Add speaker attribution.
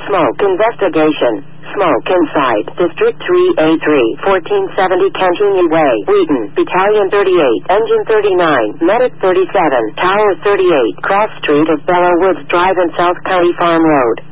Speaker 1: Smoke investigation. Smoke inside District 3A3, 1470 Cantigny Way, Wheaton, Battalion 38, Engine 39, Medic 37, Tower 38, Cross Street of Bella Woods Drive and South County Farm Road.